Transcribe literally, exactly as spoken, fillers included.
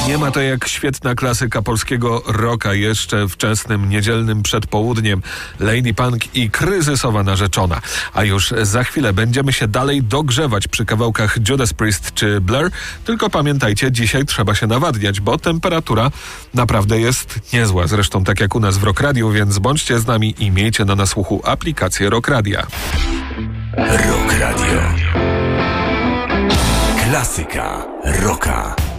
Nie ma to jak świetna klasyka polskiego rocka jeszcze wczesnym niedzielnym przedpołudniem. Lady Punk i kryzysowa narzeczona. A już za chwilę będziemy się dalej dogrzewać przy kawałkach Judas Priest czy Blur. Tylko pamiętajcie, dzisiaj trzeba się nawadniać, bo temperatura naprawdę jest niezła. Zresztą tak jak u nas w Rock Radio, więc bądźcie z nami i miejcie na nasłuchu aplikację Rock Radia. Rock Radio. Klasyka rocka.